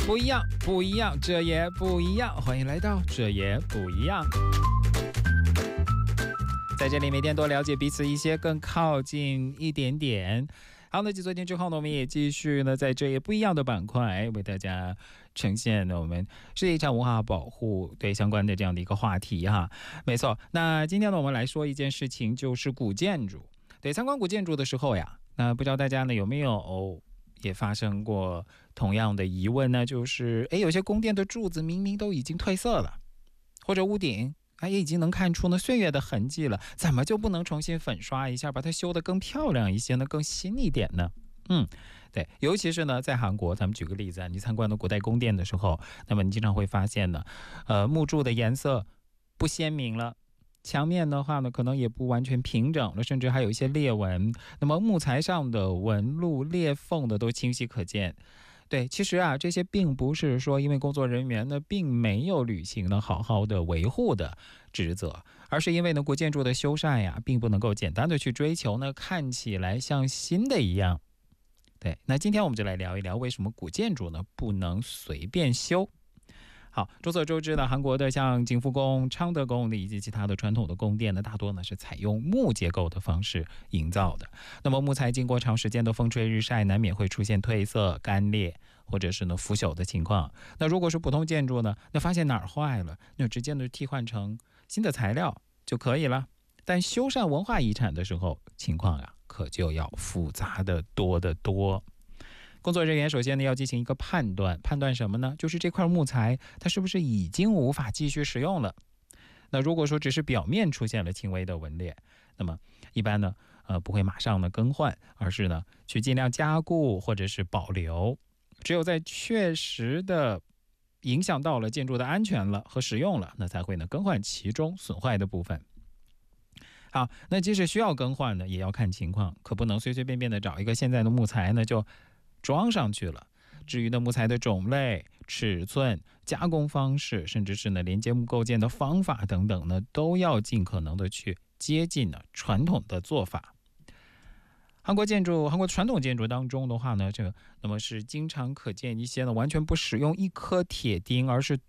不一样，不一样，这也不一样。欢迎来到这也不一样。在这里每天多了解彼此一些，更靠近一点点。好，那昨天之后呢，我们也继续呢，在这也不一样的板块为大家呈现呢我们世界遗产文化保护对相关的这样的一个话题哈。没错，那今天呢，我们来说一件事情，就是古建筑。对，参观古建筑的时候呀，那不知道大家呢有没有也发生过同样的疑问呢？就是有些宫殿的柱子明明都已经褪色了，或者屋顶也已经能看出呢岁月的痕迹了，怎么就不能重新粉刷一下，把它修得更漂亮一些呢，更新一点呢？对，尤其是呢，在韩国，咱们举个例子啊，你参观的古代宫殿的时候，那么你经常会发现呢，木柱的颜色不鲜明了，墙面的话呢，可能也不完全平整了，甚至还有一些裂纹。那么木材上的纹路、裂缝的都清晰可见。对，其实啊，这些并不是说因为工作人员呢并没有履行呢好好的维护的职责，而是因为呢古建筑的修缮呀，并不能够简单的去追求呢看起来像新的一样。对，那今天我们就来聊一聊为什么古建筑呢不能随便修。好，众所周知呢，韩国的像景福宫、昌德宫以及其他的传统的宫殿呢，大多呢是采用木结构的方式营造的。那么木材经过长时间的风吹日晒，难免会出现褪色、干裂或者是呢腐朽的情况。那如果是普通建筑呢，那发现哪儿坏了，那直接呢替换成新的材料就可以了。但修缮文化遗产的时候，情况可就要复杂的多得多。工作人员首先呢要进行一个判断，判断什么呢？就是这块木材它是不是已经无法继续使用了。那如果说只是表面出现了轻微的纹裂，那么一般呢不会马上呢更换，而是呢去尽量加固或者是保留。只有在确实的影响到了建筑的安全了和使用了，那才会呢更换其中损坏的部分。好，那即使需要更换呢，也要看情况，可不能随随便便的找一个现在的木材呢就装上去了。至于呢木材的种类、尺寸、加工方式，甚至是呢连接木构件的方法等等呢，都要尽可能的去接近呢传统的做法。韩国传统建筑当中的话呢，那么是经常可见一些呢完全不使用一颗铁钉，而是